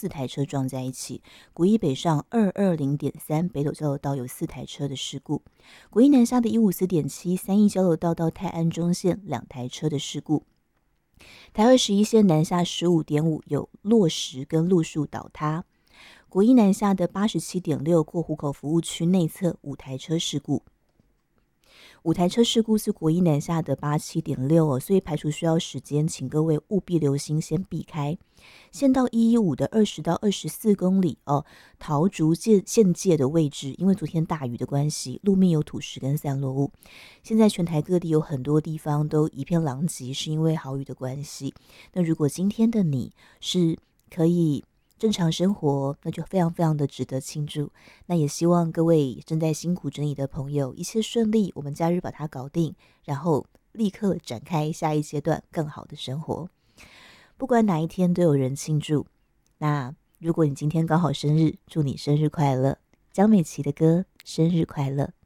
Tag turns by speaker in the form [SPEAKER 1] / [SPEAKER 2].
[SPEAKER 1] 4台车撞在一起，国一北上220.3北斗交流道有4台车的事故，国一南下的154.7三义交流道到泰安中线2台车的事故，台21线南下15.5有落石跟路树倒塌，国一南下的87.6过湖口服务区内侧5台车事故。5台车事故是国一南下的87.6哦，所以排除需要时间，请各位务必留心，先避开。县道115的20到24公里哦，桃竹县界的位置，因为昨天大雨的关系，路面有土石跟散落物。现在全台各地有很多地方都一片狼藉，是因为豪雨的关系。那如果今天的你是可以正常生活，那就非常非常的值得庆祝。那也希望各位正在辛苦整理的朋友一切顺利，我们假日把它搞定，然后立刻展开下一阶段更好的生活。不管哪一天都有人庆祝，那如果你今天刚好生日，祝你生日快乐。江美琪的歌《生日快乐》。